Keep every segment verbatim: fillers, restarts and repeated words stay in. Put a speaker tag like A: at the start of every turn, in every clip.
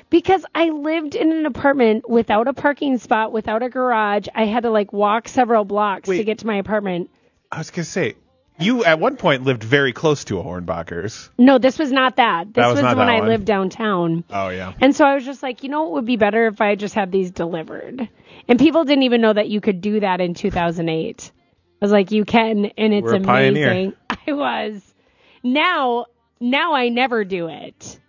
A: Because I lived in an apartment without a parking spot, without a garage. I had to like walk several blocks
B: Wait.
A: to get to my apartment.
B: I was going to say, you at one point lived very close to a Hornbacher's.
A: No, this was not that. This
B: That was
A: was,
B: not
A: when
B: that
A: I
B: one.
A: lived downtown.
B: Oh, yeah.
A: And so I was just like, you know what would be better if I just had these delivered? And people didn't even know that you could do that in two thousand eight. I was like, you can, and it's
B: We're a pioneer.
A: amazing. I was. Now, now I never do it.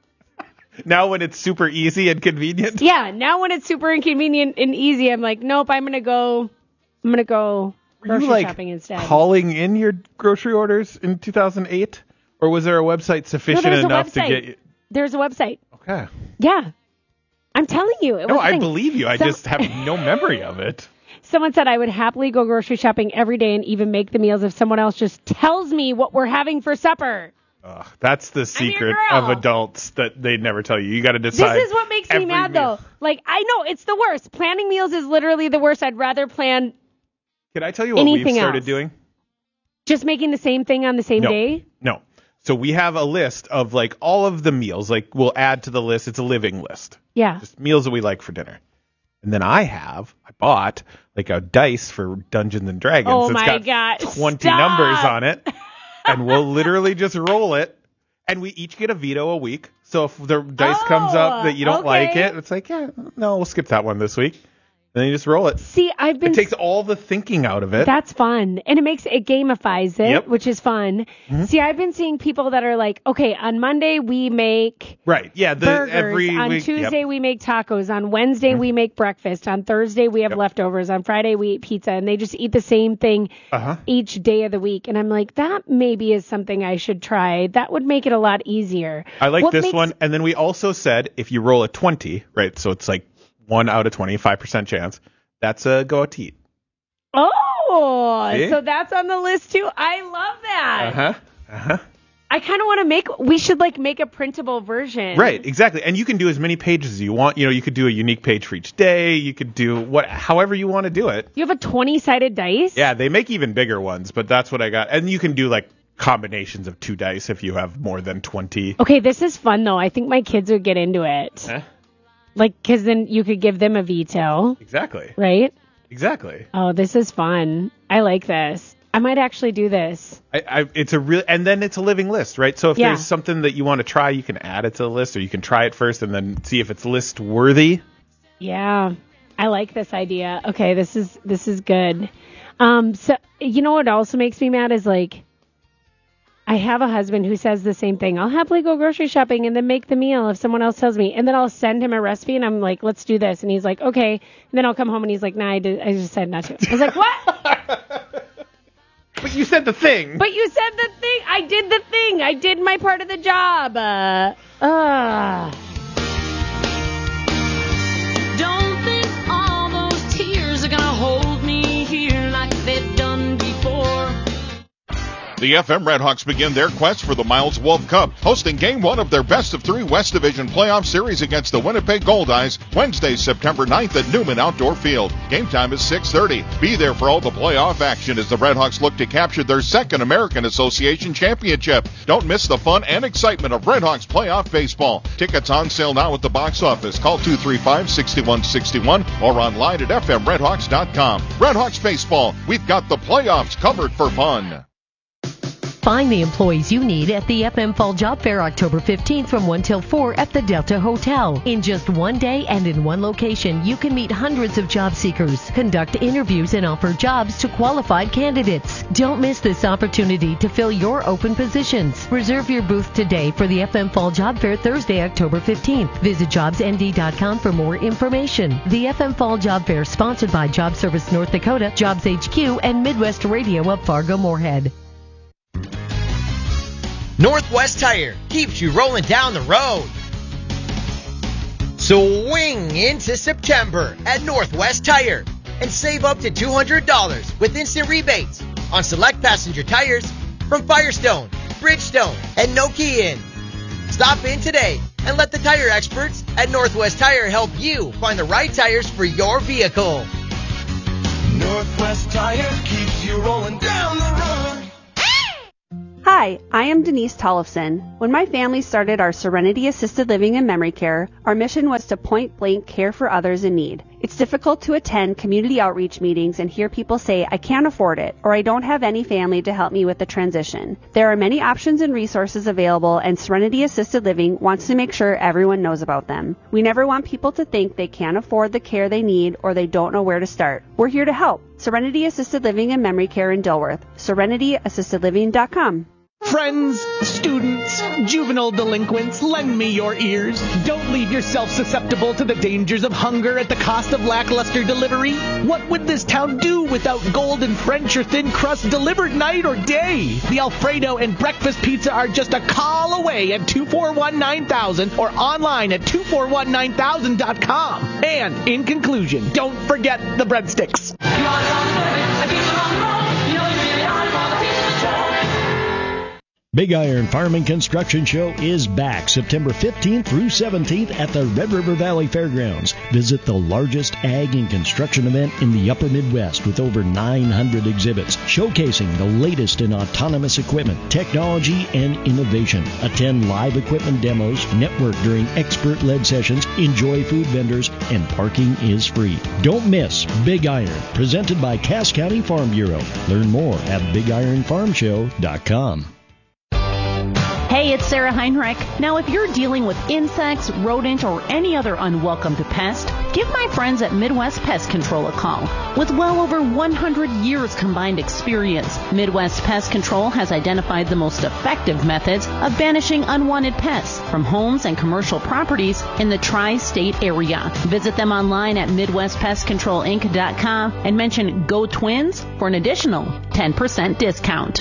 B: Now when it's super easy and convenient?
A: Yeah, now when it's super inconvenient and easy, I'm like, nope, I'm going to go, I'm going to go
B: Were
A: grocery
B: you like
A: shopping instead.
B: calling in your grocery orders in two thousand eight? Or was there a website sufficient
A: there's a
B: enough to
A: website.
B: get you?
A: There's a website.
B: Okay.
A: Yeah. I'm telling you. It
B: No,
A: was a
B: I
A: thing.
B: believe you. I
A: Some-
B: just have no memory of it.
A: Someone said I would happily go grocery shopping every day and even make the meals if someone else just tells me what we're having for supper.
B: Ugh, that's the
A: your
B: secret
A: girl.
B: of adults that they never tell you. You got to decide.
A: This is what makes me
B: every
A: mad,
B: meal.
A: though. Like, I know it's the worst. Planning meals is literally the worst. I'd rather plan
B: Can I tell you what we've
A: anything
B: started
A: else.
B: doing?
A: just making the same thing on the same
B: No.
A: day.
B: No. So we have a list of like all of the meals. Like we'll add to the list. It's a living list.
A: Yeah.
B: Just meals that we like for dinner. And then I have, I bought like a dice for Dungeons and Dragons.
A: Oh
B: It's
A: my
B: got
A: God,
B: twenty
A: stop.
B: numbers on it. And we'll literally just roll it. And we each get a veto a week. So if the dice
A: Oh,
B: comes up that you don't
A: okay.
B: like it, it's like, yeah, no, we'll skip that one this week. And then you just roll it.
A: See, I've been.
B: It takes all the thinking out of it.
A: That's fun. And it makes it gamifies it,
B: Yep.
A: which is fun.
B: Mm-hmm.
A: See, I've been seeing people that are like, okay, on Monday we make
B: Right. Yeah. The,
A: burgers.
B: every
A: On
B: week,
A: Tuesday
B: yep.
A: we make tacos. On Wednesday we make breakfast. On Thursday we have
B: Yep.
A: leftovers. On Friday we eat pizza. And they just eat the same thing
B: Uh-huh.
A: each day of the week. And I'm like, that maybe is something I should try. That would make it a lot easier.
B: I like
A: What
B: this
A: makes-
B: one. And then we also said if you roll a twenty, right? So it's like one out of twenty, five percent chance. That's a go out to eat.
A: Oh,
B: See?
A: so that's on the list too. I love that.
B: Uh-huh. Uh-huh.
A: I kind of want to make, we should like make a printable version.
B: Right, exactly. And you can do as many pages as you want. You know, you could do a unique page for each day. You could do what, however you want to do it.
A: You have a twenty-sided dice?
B: Yeah, they make even bigger ones, but that's what I got. And you can do like combinations of two dice if you have more than twenty.
A: Okay, this is fun though. I think my kids would get into it.
B: Eh?
A: Like, because then you could give them a veto,
B: Exactly.
A: right?
B: Exactly.
A: Oh, this is fun. I like this. I might actually do this.
B: I, I, it's a real, and then it's a living list, right? So if
A: Yeah.
B: there's something that you want to try, you can add it to the list, or you can try it first and then see if it's list worthy.
A: Yeah, I like this idea. Okay, this is this is good. Um, so you know what also makes me mad is like, I have a husband who says the same thing. I'll happily go grocery shopping and then make the meal if someone else tells me. And then I'll send him a recipe and I'm like, let's do this. And he's like, okay. And then I'll come home and he's like, nah, I, did, I just said not to. I was like, what?
B: But you said the thing.
A: But you said the thing. I did the thing. I did my part of the job. Uh, uh.
C: Don't think all those tears are gonna hold me here like they've done before.
D: The F M Redhawks begin their quest for the Miles Wolf Cup, hosting Game one of their Best of Three West Division playoff series against the Winnipeg Goldeyes, Wednesday, September ninth at Newman Outdoor Field. Game time is six thirty. Be there for all the playoff action as the Redhawks look to capture their second American Association championship. Don't miss the fun and excitement of Redhawks playoff baseball. Tickets on sale now at the box office. Call two three five, six one six one or online at f m redhawks dot com. Redhawks baseball, we've got the playoffs covered for fun.
E: Find the employees you need at the F M Fall Job Fair October fifteenth from one till four at the Delta Hotel. In just one day and in one location, you can meet hundreds of job seekers, conduct interviews, and offer jobs to qualified candidates. Don't miss this opportunity to fill your open positions. Reserve your booth today for the F M Fall Job Fair Thursday, October fifteenth. Visit jobs n d dot com for more information. The F M Fall Job Fair sponsored by Job Service North Dakota, Jobs H Q, and Midwest Radio of Fargo-Moorhead.
F: Northwest Tire keeps you rolling down the road. Swing into September at Northwest Tire and save up to two hundred dollars with instant rebates on select passenger tires from Firestone, Bridgestone, and Nokian. Stop in today and let the tire experts at Northwest Tire help you find the right tires for your vehicle.
G: Northwest Tire keeps you rolling down the road.
A: Hi,
G: Hi, I am Denise Tollefson. When my family started our Serenity Assisted Living and Memory Care, our mission was to point blank care for others in need. It's difficult to attend community outreach meetings and hear people say, I can't afford it, or I don't have any family to help me with the transition. There are many options and resources available, and Serenity Assisted Living wants to make sure everyone knows about them. We never want people to think they can't afford the care they need or they don't know where to start. We're here to help. Serenity Assisted Living and Memory Care in Dilworth. serenity assisted living dot com.
H: Friends, students, juvenile delinquents, lend me your ears. Don't leave yourself susceptible to the dangers of hunger at the cost of lackluster delivery. What would this town do without golden French or thin crust delivered night or day? The Alfredo and breakfast pizza are just a call away at two four one nine thousand or online at two four one nine thousand dot com. And in conclusion, don't forget the breadsticks.
I: Big Iron Farm and Construction Show is back September fifteenth through seventeenth at the Red River Valley Fairgrounds. Visit the largest ag and construction event in the upper Midwest with over nine hundred exhibits showcasing the latest in autonomous equipment, technology, and innovation. Attend live equipment demos, network during expert-led sessions, enjoy food vendors, and parking is free. Don't miss Big Iron, presented by Cass County Farm Bureau. Learn more at big iron farm show dot com.
J: Hey, it's Sarah Heinrich. Now, if you're dealing with insects, rodent, or any other unwelcomed pest, give my friends at Midwest Pest Control a call. With well over one hundred years combined experience, Midwest Pest Control has identified the most effective methods of banishing unwanted pests from homes and commercial properties in the tri-state area. Visit them online at midwest pest control inc dot com and mention Go Twins for an additional ten percent discount.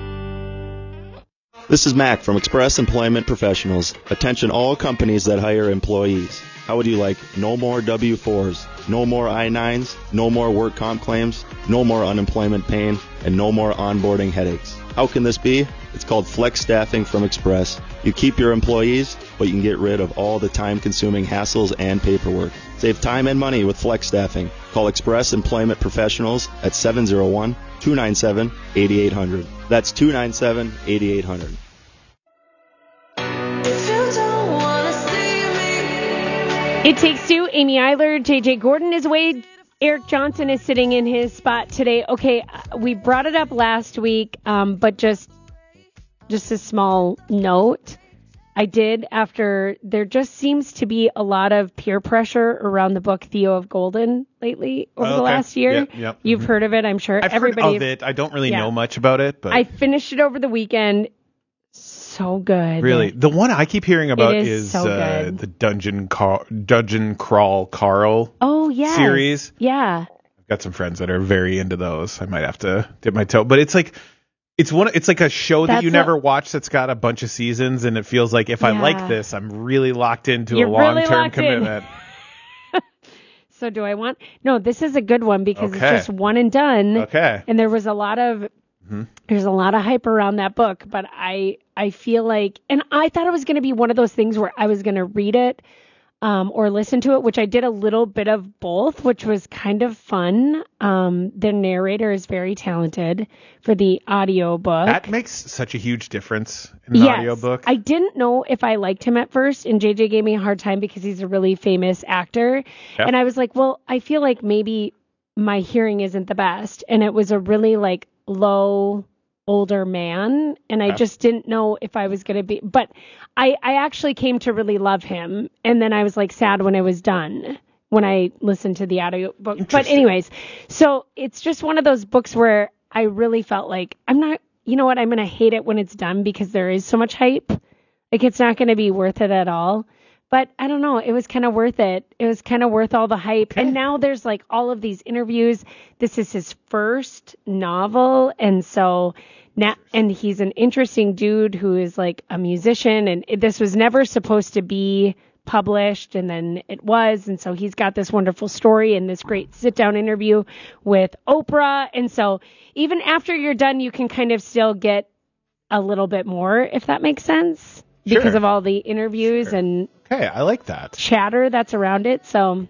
K: This is Mac from Express Employment Professionals. Attention all companies that hire employees. How would you like no more W fours, no more I nines, no more work comp claims, no more unemployment pain, and no more onboarding headaches? How can this be? It's called Flex Staffing from Express. You keep your employees, but you can get rid of all the time-consuming hassles and paperwork. Save time and money with Flex Staffing. Call Express Employment Professionals at seven oh one, two nine seven, eight eight hundred. That's two nine seven, eight eight hundred.
A: It Takes Two, Amy Eiler, J J Gordon is away. Eric Johnson is sitting in his spot today. Okay, we brought it up last week, um, but just just a small note. I did after there just seems to be a lot of peer pressure around the book Theo of Golden lately over
B: okay.
A: the last year.
B: Yeah, yeah.
A: You've
B: mm-hmm.
A: heard of it, I'm sure.
B: I've
A: Everybody,
B: heard of it. I don't really
A: yeah.
B: know much about it, but
A: I finished it over the weekend. So good.
B: Really, the one I keep hearing about
A: is
B: is
A: so
B: uh, the Dungeon Car- Dungeon Crawl Carl
A: oh, yeah.
B: series.
A: Yeah.
B: I've got some friends that are very into those. I might have to dip my toe, but it's like it's one. It's like a show that
A: That's
B: you
A: a,
B: never watch that's got a bunch of seasons, and it feels like if
A: yeah.
B: I like this, I'm really locked into
A: You're
B: a long-term
A: really locked
B: commitment.
A: In. So do I want? No, this is a good one because
B: okay.
A: it's just one and done.
B: Okay.
A: And there was a lot of mm-hmm. there's a lot of hype around that book, but I I feel like, and I thought it was going to be one of those things where I was going to read it um, or listen to it, which I did a little bit of both, which was kind of fun. Um, the narrator is very talented for the audio book.
B: That makes such a huge difference in an
A: yes.
B: audiobook.
A: I didn't know if I liked him at first, and J J gave me a hard time because he's a really famous actor.
B: Yep.
A: And I was like, well, I feel like maybe my hearing isn't the best. And it was a really like low older man, and I just didn't know if I was going to be, but I, I actually came to really love him. And then I was like sad when I was done, when I listened to the audio book. But anyways, so it's just one of those books where I really felt like I'm not, you know what, I'm going to hate it when it's done because there is so much hype. Like it's not going to be worth it at all. But I don't know, it was kind of worth it. It was kind of worth all the hype. Okay. And now there's like all of these interviews. This is his first novel. And so now, and he's an interesting dude who is like a musician. And it, this was never supposed to be published. And then it was. And so he's got this wonderful story and this great sit down interview with Oprah. And so even after you're done, you can kind of still get a little bit more, if that makes sense. Because
B: sure.
A: of all the interviews
B: sure.
A: and
B: okay, I like that
A: chatter that's around it. So,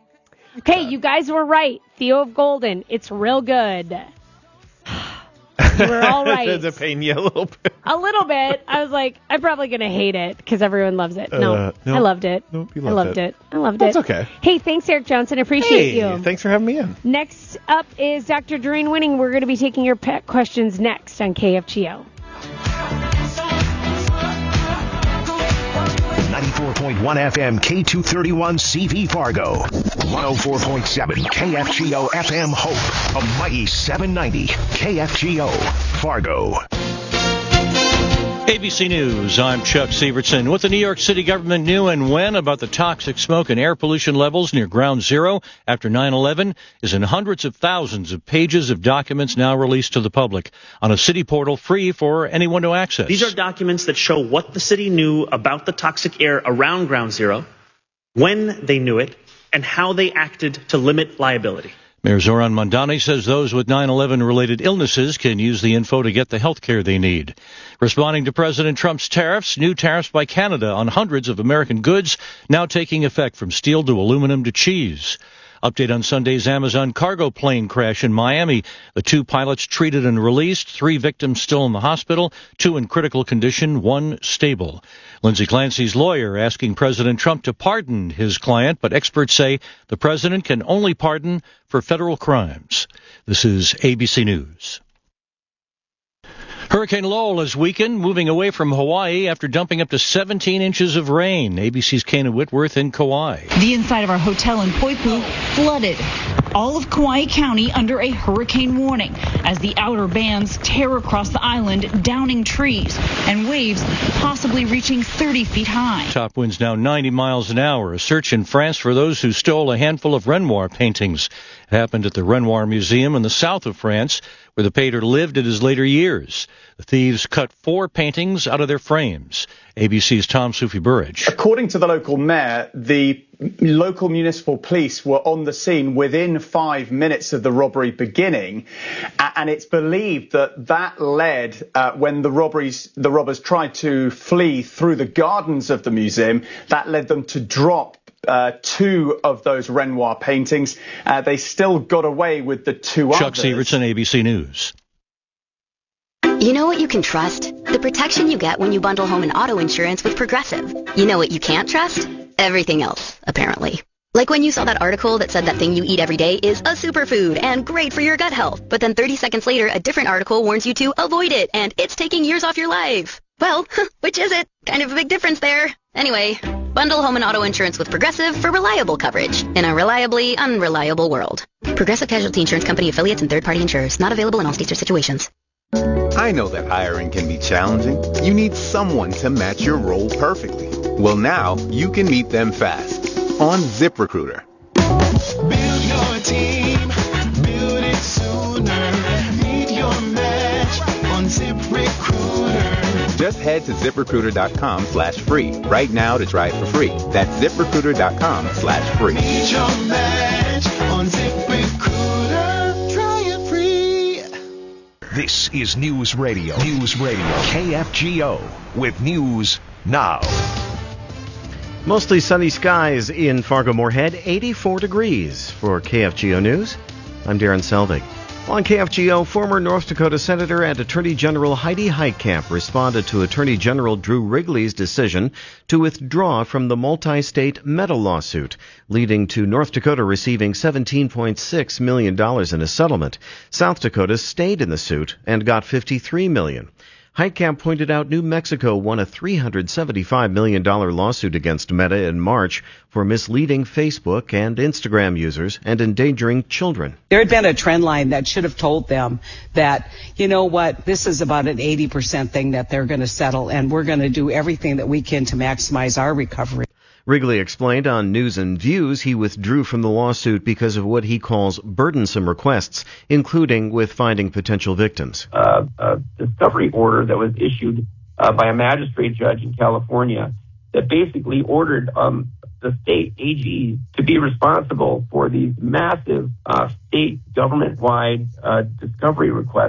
A: okay, you guys were right. Theo of Golden, it's real good. You were all right.
B: Does it pain you a little bit?
A: A little bit. I was like, I'm probably going to hate it because everyone loves it. No,
B: Uh, no.
A: I loved it.
B: Nope, you
A: I
B: loved
A: loved
B: it.
A: it. I loved
B: That's
A: it.
B: okay.
A: Hey, thanks, Eric Johnson. Appreciate
B: Hey,
A: you.
B: thanks for having me in.
A: Next up is Doctor Doreen Winning. We're going to be taking your pet questions next on K F G O.
L: ninety-four point one F M K two thirty-one C V Fargo. one oh four point seven K F G O F M Hope. A mighty seven ninety K F G O Fargo.
M: A B C News, I'm Chuck Sievertson. What the New York City government knew and when about the toxic smoke and air pollution levels near Ground Zero after nine eleven is in hundreds of thousands of pages of documents now released to the public on a city portal free for anyone to access.
N: These are documents that show what the city knew about the toxic air around Ground Zero, when they knew it, and how they acted to limit liability.
M: Mayor Zoran Mondani says those with nine eleven related illnesses can use the info to get the health care they need. Responding to President Trump's tariffs, new tariffs by Canada on hundreds of American goods now taking effect from steel to aluminum to cheese. Update on Sunday's Amazon cargo plane crash in Miami. The two pilots treated and released, three victims still in the hospital, two in critical condition, one stable. Lindsay Clancy's lawyer asking President Trump to pardon his client, but experts say the president can only pardon for federal crimes. This is A B C News. Hurricane Lowell has weakened, moving away from Hawaii after dumping up to seventeen inches of rain. A B C's Kana Whitworth in Kauai.
O: The inside of our hotel in Poipu flooded. All of Kauai County under a hurricane warning as the outer bands tear across the island, downing trees and waves possibly reaching thirty feet high.
M: Top winds now ninety miles an hour. A search in France for those who stole a handful of Renoir paintings. It happened at the Renoir Museum in the south of France, where the painter lived in his later years. The thieves cut four paintings out of their frames. A B C's Tom Sufi Burridge.
P: According to the local mayor, the local municipal police were on the scene within five minutes of the robbery beginning, and it's believed that that led, uh, when the robberies, the robbers tried to flee through the gardens of the museum, that led them to drop Uh, two of those Renoir paintings. Uh, they still got away with the two
M: Chuck
P: others.
M: Chuck Sievertson, A B C News.
Q: You know what you can trust? The protection you get when you bundle home and auto insurance with Progressive. You know what you can't trust? Everything else, apparently. Like when you saw that article that said that thing you eat every day is a superfood and great for your gut health, but then thirty seconds later, a different article warns you to avoid it and it's taking years off your life. Well, which is it? Kind of a big difference there. Anyway, bundle home and auto insurance with Progressive for reliable coverage in a reliably unreliable world. Progressive Casualty Insurance Company affiliates and third-party insurers. Not available in all states or situations.
R: I know that hiring can be challenging. You need someone to match your role perfectly. Well, now you can meet them fast on ZipRecruiter.
S: Build your team, build it sooner. Meet your match on ZipRecruiter.
R: Just head to ZipRecruiter.com slash free right now to try it for free. That's ZipRecruiter.com slash free.
S: Meet your match on ZipRecruiter. Try it free.
L: This is News Radio. News Radio. K F G O with news now.
T: Mostly sunny skies in Fargo-Moorhead, eighty-four degrees for K F G O News. I'm Darren Selvig. On K F G O, former North Dakota Senator and Attorney General Heidi Heitkamp responded to Attorney General Drew Wrigley's decision to withdraw from the multi-state meta lawsuit, leading to North Dakota receiving seventeen point six million dollars in a settlement. South Dakota stayed in the suit and got fifty-three million dollars. Heitkamp pointed out New Mexico won a three hundred seventy-five million dollars lawsuit against Meta in March for misleading Facebook and Instagram users and endangering children.
U: There had been a trend line that should have told them that, you know what, this is about an eighty percent thing that they're going to settle, and we're going to do everything that we can to maximize our recovery.
T: Wrigley explained on News and Views he withdrew from the lawsuit because of what he calls burdensome requests, including with finding potential victims.
V: Uh, a discovery order that was issued uh, by a magistrate judge in California that basically ordered um, the state A Gs to be responsible for these massive uh, state government-wide uh, discovery requests.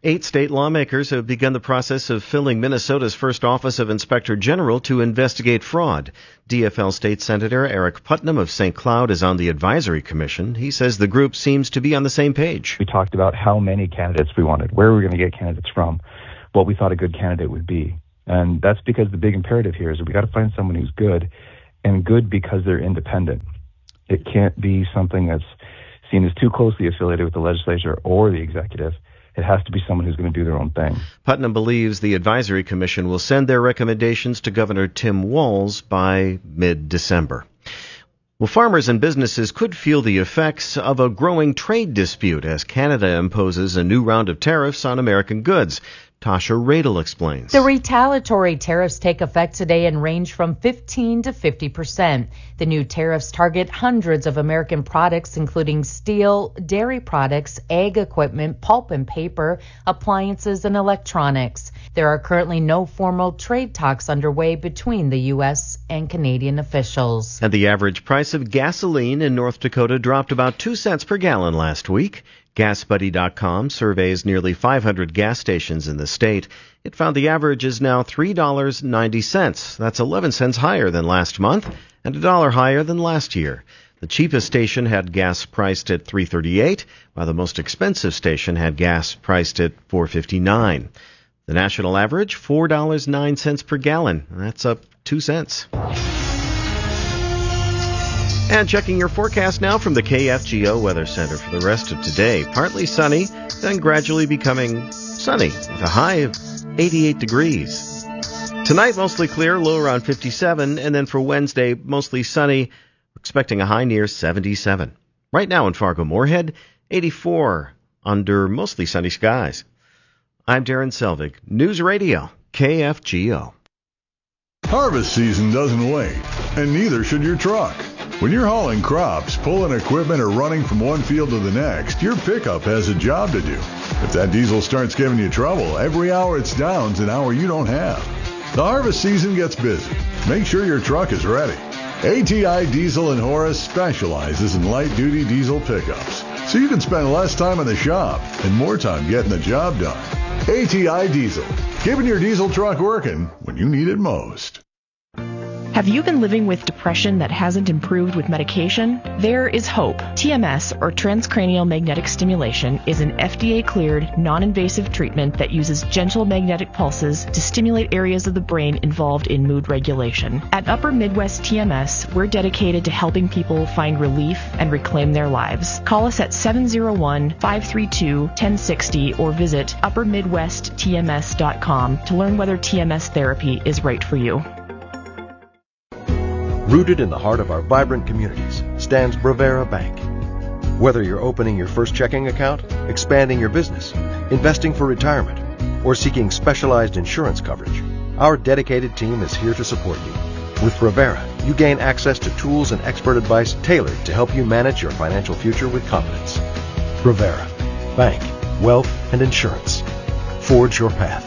T: Eight state lawmakers have begun the process of filling Minnesota's first Office of Inspector General to investigate fraud. D F L State Senator Eric Putnam of Saint Cloud is on the advisory commission. He says the group seems to be on the same page.
C: We talked about how many candidates we wanted, where we were going to get candidates from, what we thought a good candidate would be. And that's because the big imperative here is that we got to find someone who's good, and good because they're independent. It can't be something that's seen as too closely affiliated with the legislature or the executive. It has to be someone who's going to do their own thing.
T: Putnam believes the advisory commission will send their recommendations to Governor Tim Walz by mid-December. Well, farmers and businesses could feel the effects of a growing trade dispute as Canada imposes a new round of tariffs on American goods. Tasha Radel explains.
D: The retaliatory tariffs take effect today and range from fifteen to fifty percent. The new tariffs target hundreds of American products, including steel, dairy products, ag equipment, pulp and paper, appliances, and electronics. There are currently no formal trade talks underway between the U S and Canadian officials.
T: And the average price of gasoline in North Dakota dropped about two cents per gallon last week. Gas Buddy dot com surveys nearly five hundred gas stations in the state. It found the average is now three dollars and ninety cents. That's eleven cents higher than last month and a dollar higher than last year. The cheapest station had gas priced at three dollars and thirty-eight cents, while the most expensive station had gas priced at four dollars and fifty-nine cents. The national average, four dollars and nine cents per gallon. That's up two cents. And checking your forecast now from the K F G O Weather Center for the rest of today. Partly sunny, then gradually becoming sunny with a high of eighty-eight degrees. Tonight, mostly clear, low around fifty-seven. And then for Wednesday, mostly sunny, expecting a high near seventy-seven. Right now in Fargo-Moorhead, eighty-four under mostly sunny skies. I'm Darren Selvig, News Radio, K F G O.
W: Harvest season doesn't wait, and neither should your truck. When you're hauling crops, pulling equipment, or running from one field to the next, your pickup has a job to do. If that diesel starts giving you trouble, every hour it's down's an hour you don't have. The harvest season gets busy. Make sure your truck is ready. A T I Diesel in Horace specializes in light-duty diesel pickups, so you can spend less time in the shop and more time getting the job done. A T I Diesel, keeping your diesel truck working when you need it most.
X: Have you been living with depression that hasn't improved with medication? There is hope. T M S, or transcranial magnetic stimulation, is an F D A-cleared, non-invasive treatment that uses gentle magnetic pulses to stimulate areas of the brain involved in mood regulation. At Upper Midwest T M S, we're dedicated to helping people find relief and reclaim their lives. Call us at seven oh one, five three two, one oh six oh or visit upper midwest t m s dot com to learn whether T M S therapy is right for you.
Y: Rooted in the heart of our vibrant communities stands Bravera Bank. Whether you're opening your first checking account, expanding your business, investing for retirement, or seeking specialized insurance coverage, our dedicated team is here to support you. With Bravera, you gain access to tools and expert advice tailored to help you manage your financial future with confidence. Bravera, bank, wealth, and insurance. Forge your path.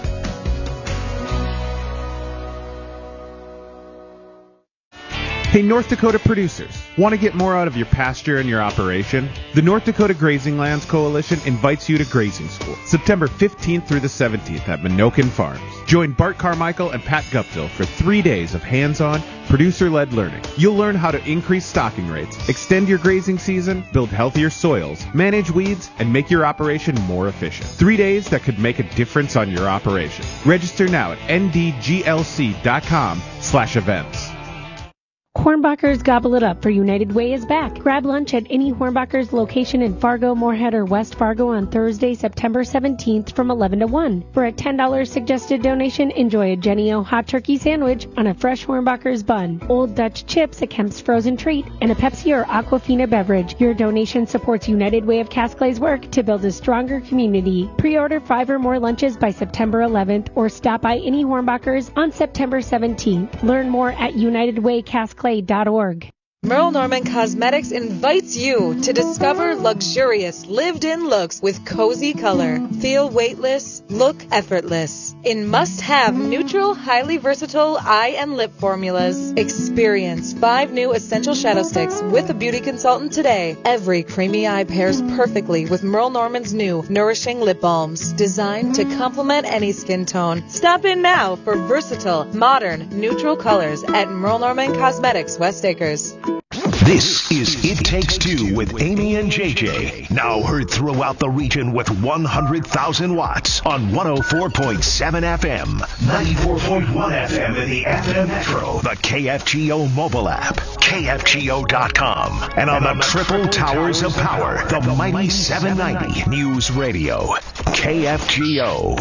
B: Hey, North Dakota producers, want to get more out of your pasture and your operation? The North Dakota Grazing Lands Coalition invites you to grazing school, September fifteenth through the seventeenth at Minokan Farms. Join Bart Carmichael and Pat Guptill for three days of hands-on, producer-led learning. You'll learn how to increase stocking rates, extend your grazing season, build healthier soils, manage weeds, and make your operation more efficient. Three days that could make a difference on your operation. Register now at n d g l c dot com slash events.
A: Hornbachers Gobble It Up for United Way is back. Grab lunch at any Hornbachers location in Fargo, Moorhead, or West Fargo on Thursday, September seventeenth from eleven to one. For a ten dollars suggested donation, enjoy a Jenny O hot turkey sandwich on a fresh Hornbachers bun, Old Dutch chips, a Kemp's frozen treat, and a Pepsi or Aquafina beverage. Your donation supports United Way of Casclay's work to build a stronger community. Pre-order five or more lunches by September eleventh or stop by any Hornbachers on September seventeenth. Learn more at united way casclay dot org.
E: Merle Norman Cosmetics invites you to discover luxurious lived-in looks with cozy color. Feel weightless, look effortless. In must-have neutral, highly versatile eye and lip formulas. Experience five new essential shadow sticks with a beauty consultant today. Every creamy eye pairs perfectly with Merle Norman's new nourishing lip balms, designed to complement any skin tone. Stop in now for versatile, modern, neutral colors at Merle Norman Cosmetics, West Acres.
L: This is It Takes Two with Amy and J J. Now heard throughout the region with one hundred thousand watts on one oh four point seven F M, ninety-four point one F M in the F M Metro, the K F G O mobile app, K F G O dot com, and on the triple towers of power, the mighty seven ninety News Radio, K F G O.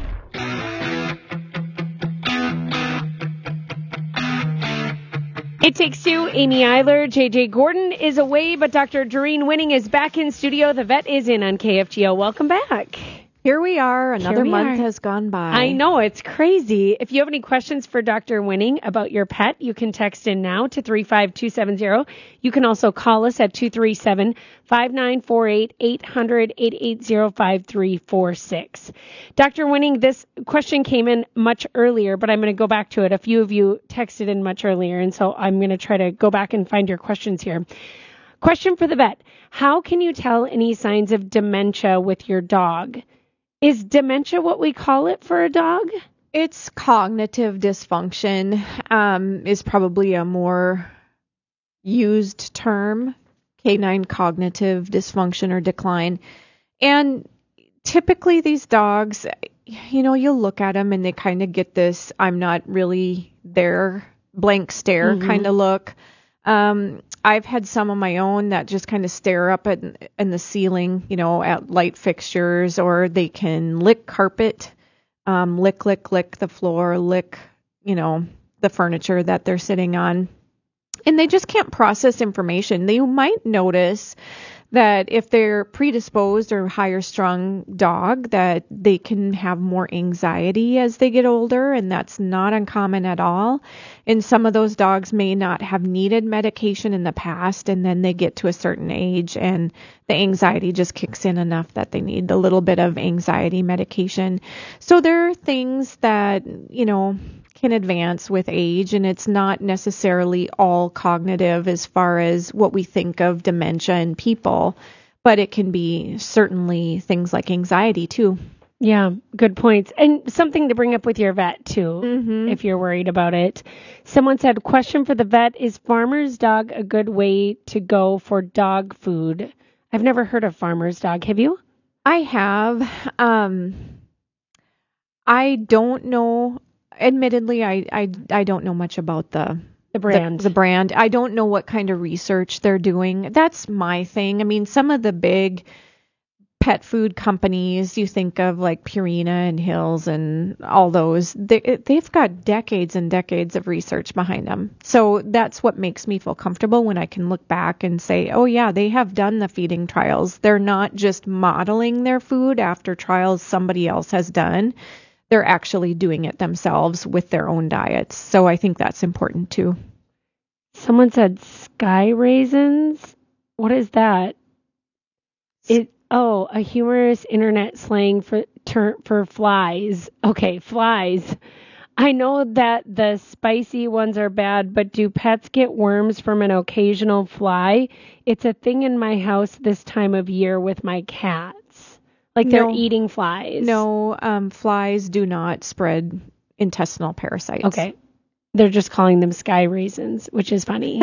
A: It Takes Two, Amy Eiler. J J Gordon is away, but Doctor Doreen Winning is back in studio. The vet is in on K F G O. Welcome back.
F: Here we are. Another
A: we
F: month
A: are.
F: has gone by.
A: I know, it's crazy. If you have any questions for Doctor Winning about your pet, you can text in now to three five two seven zero. You can also call us at two three seven, five nine four eight, eight hundred, eight eight zero, five three four six. Doctor Winning, this question came in much earlier, but I'm going to go back to it. A few of you texted in much earlier, and so I'm going to try to go back and find your questions here. Question for the vet. How can you tell any signs of dementia with your dog? Is dementia what we call it for a dog?
F: It's cognitive dysfunction, um, is probably a more used term, canine cognitive dysfunction or decline. And typically these dogs, you know, you'll look at them and they kind of get this, I'm not really there, blank stare
A: Mm-hmm.
F: kind of look. Um, I've had some of my own that just kind of stare up at in the ceiling, you know, at light fixtures, or they can lick carpet, um, lick, lick, lick the floor, lick, you know, the furniture that they're sitting on. And they just can't process information. They might notice that if they're predisposed or higher strung dog, that they can have more anxiety as they get older, and that's not uncommon at all. And some of those dogs may not have needed medication in the past, and then they get to a certain age and the anxiety just kicks in enough that they need a little bit of anxiety medication. So there are things that, you know, can advance with age, and it's not necessarily all cognitive as far as what we think of dementia in people, but it can be certainly things like anxiety too.
A: Yeah, good points. And something to bring up with your vet too,
F: Mm-hmm.
A: if you're worried about it. Someone said, question for the vet, is farmer's dog a good way to go for dog food? I've never heard of farmer's dog. Have you?
F: I have. Um, I don't know. Admittedly, I, I, I don't know much about the
A: the brand.
F: The, the brand. I don't know what kind of research they're doing. That's my thing. I mean, some of the big pet food companies you think of, like Purina and Hills and all those, they, they've got decades and decades of research behind them. So that's what makes me feel comfortable when I can look back and say, oh yeah, they have done the feeding trials. They're not just modeling their food after trials somebody else has done. They're actually doing it themselves with their own diets. So I think that's important too.
A: Someone said sky raisins. What is that? It oh, a humorous internet slang for ter, for flies. Okay, flies. I know that the spicy ones are bad, but do pets get worms from an occasional fly? It's a thing in my house this time of year with my cats. Like they're
F: No.
A: eating flies.
F: No, um, flies do not spread intestinal parasites.
A: Okay. They're just calling them sky raisins, which is funny.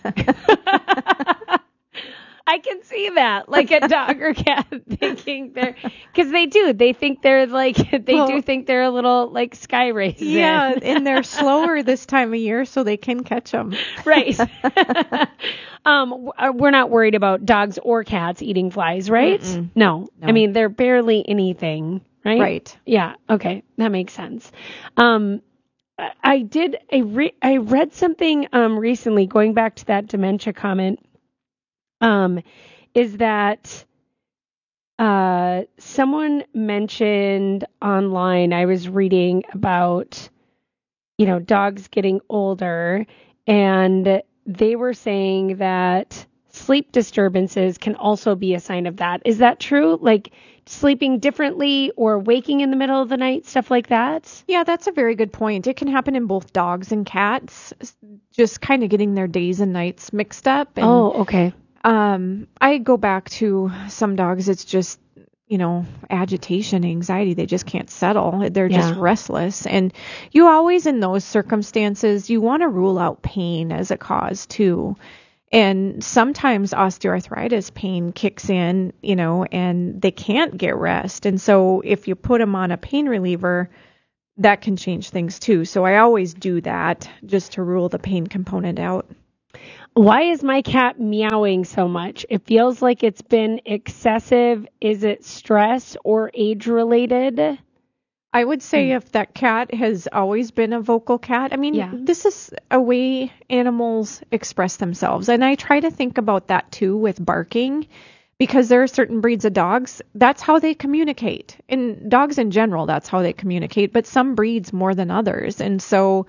A: I can see that, like a dog or cat thinking they're, because they do, they think they're like, they
F: Well,
A: do think they're a little like sky raisin.
F: Yeah, and they're slower this time of year, so they can catch them.
A: Right. um, w- uh, we're not worried about dogs or cats eating flies, right?
F: Mm-mm.
A: No.
F: No.
A: I mean, they're barely anything, right?
F: Right.
A: Yeah. Okay. That makes sense. Um, I- I did a re- I read something um recently, going back to that dementia comment. Um, is that uh someone mentioned online, I was reading about, you know, dogs getting older, and they were saying that sleep disturbances can also be a sign of that. Is that true? Like sleeping differently or waking in the middle of the night, stuff like that?
F: Yeah, that's a very good point. It can happen in both dogs and cats, just kind of getting their days and nights mixed up. And,
A: oh, okay.
F: Um, I go back to some dogs, it's just, you know, agitation, anxiety. They just can't settle. They're
A: Yeah.
F: just restless. And you always, in those circumstances, you want to rule out pain as a cause too. And sometimes osteoarthritis pain kicks in, you know, and they can't get rest. And so if you put them on a pain reliever, that can change things too. So I always do that just to rule the pain component out.
A: Why is my cat meowing so much? It feels like it's been excessive. Is it stress or age related?
F: I would say if that cat has always been a vocal cat, I mean,
A: Yeah.
F: this is a way animals express themselves. And I try to think about that too with barking, because there are certain breeds of dogs, that's how they communicate. And dogs in general, that's how they communicate, but some breeds more than others. And so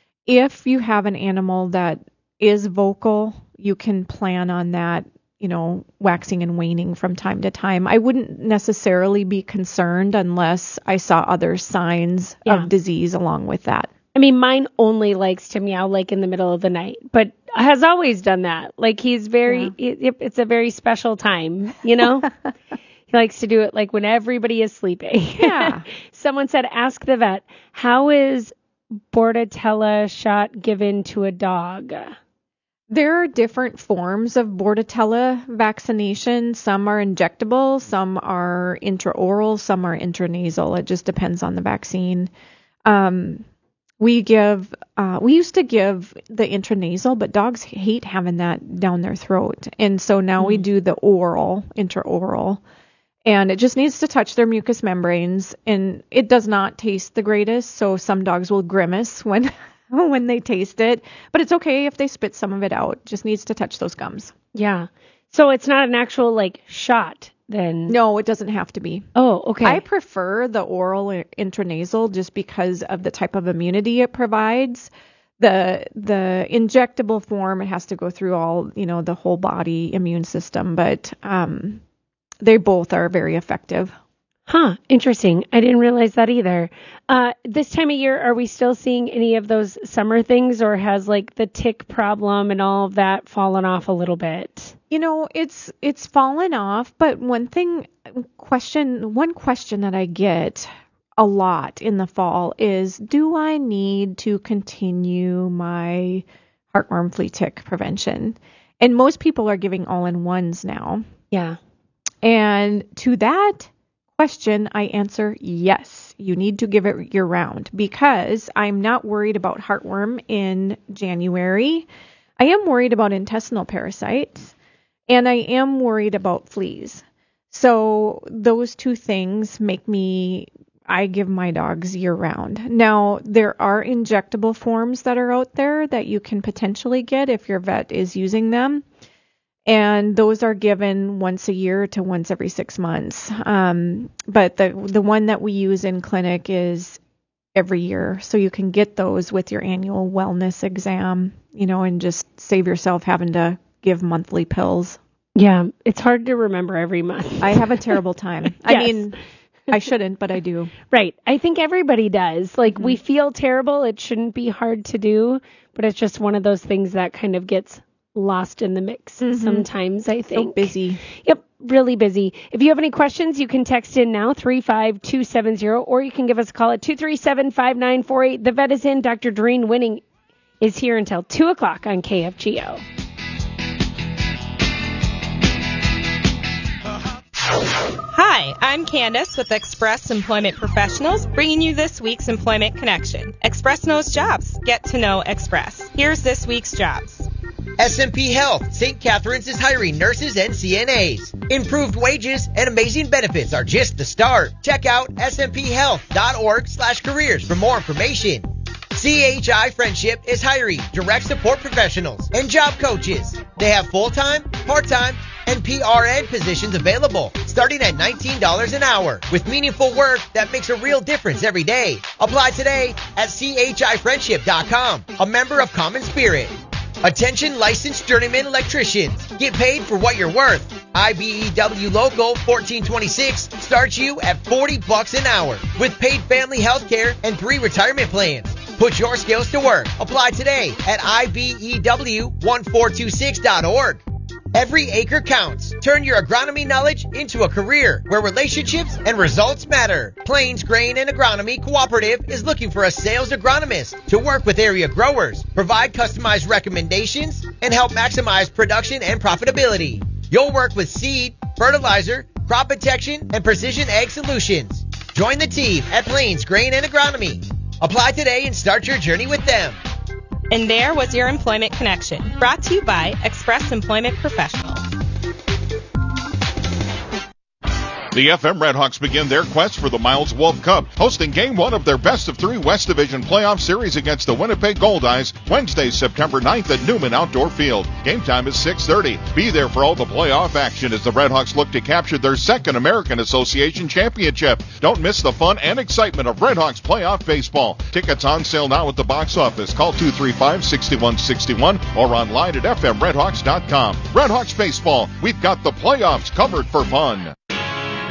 F: if you have an animal that is vocal, you can plan on that, you know, waxing and waning from time to time. I wouldn't necessarily be concerned unless I saw other signs
A: Yeah.
F: of disease along with that.
A: I mean, mine only likes to meow like in the middle of the night, but has always done that. Like he's very, it, it's a very special time, you know? He likes to do it like when everybody is sleeping.
F: Yeah.
A: Someone said, ask the vet, how is Bordetella shot given to a dog?
F: There are different forms of Bordetella vaccination. Some are injectable, some are intraoral, some are intranasal. It just depends on the vaccine. Um, we give, uh, we used to give the intranasal, but dogs hate having that down their throat. And so now mm. we do the oral, intraoral. And it just needs to touch their mucous membranes. And it does not taste the greatest. So some dogs will grimace when when they taste it, but it's okay if they spit some of it out. Just needs to touch those gums.
A: Yeah. So it's not an actual like shot then?
F: No, it doesn't have to be.
A: Oh, okay.
F: I prefer the oral intranasal just because of the type of immunity it provides. The the injectable form, it has to go through all, you know, the whole body immune system, but um, they both are very effective.
A: Huh. Interesting. I didn't realize that either. Uh, this time of year, are we still seeing any of those summer things, or has like the tick problem and all of that fallen off a little bit?
F: You know, it's it's fallen off, but one thing, question, one question that I get a lot in the fall is, do I need to continue my heartworm flea tick prevention? And most people are giving all-in-ones now.
A: Yeah.
F: And to that question, I answer yes. You need to give it year round, because I'm not worried about heartworm in January. I am worried about intestinal parasites, and I am worried about fleas. So those two things make me, I give my dogs year round. Now, there are injectable forms that are out there that you can potentially get if your vet is using them. And those are given once a year to once every six months. Um, but the the one that we use in clinic is every year. So you can get those with your annual wellness exam, you know, and just save yourself having to give monthly pills.
A: Yeah, it's hard to remember every month.
F: I have a terrible time.
A: Yes.
F: I mean, I shouldn't, but I do.
A: Right. I think everybody does. Like, mm-hmm. we feel terrible. It shouldn't be hard to do, but it's just one of those things that kind of gets lost in the mix mm-hmm. sometimes, I think.
F: So busy.
A: Yep, really busy. If you have any questions, you can text in now, three five two seven zero, or you can give us a call at two three seven, five nine four eight. The vet is in. Doctor Doreen Winning is here until two o'clock on K F G O.
G: Hi, I'm Candace with Express Employment Professionals, bringing you this week's Employment Connection. Express knows jobs. Get to know Express. Here's this week's jobs.
H: S and P Health, Saint Catharines is hiring nurses and C N As. Improved wages and amazing benefits are just the start. Check out s m p health dot org slash careers for more information. C H I Friendship is hiring direct support professionals and job coaches. They have full-time, part-time, and P R N positions available, starting at nineteen dollars an hour, with meaningful work that makes a real difference every day. Apply today at c h i friendship dot com, a member of Common Spirit. Attention licensed journeyman electricians. Get paid for what you're worth. I B E W Local fourteen twenty-six starts you at forty bucks an hour with paid family health care and three retirement plans. Put your skills to work. Apply today at I B E W one four two six dot org. Every acre counts. Turn your agronomy knowledge into a career where relationships and results matter. Plains Grain and Agronomy Cooperative is looking for a sales agronomist to work with area growers, provide customized recommendations, and help maximize production and profitability. You'll work with seed, fertilizer, crop protection, and precision ag solutions. Join the team at Plains Grain and Agronomy. Apply today and start your journey with them.
G: And there was your Employment Connection, brought to you by Express Employment Professionals.
I: The F M Redhawks begin their quest for the Miles Wolf Cup, hosting Game one of their best-of-three West Division playoff series against the Winnipeg Goldeyes, Wednesday, September ninth at Newman Outdoor Field. Game time is six thirty. Be there for all the playoff action as the Redhawks look to capture their second American Association championship. Don't miss the fun and excitement of Redhawks playoff baseball. Tickets on sale now at the box office. Call two three five, six one six one or online at f m redhawks dot com. Redhawks baseball, we've got the playoffs covered for fun.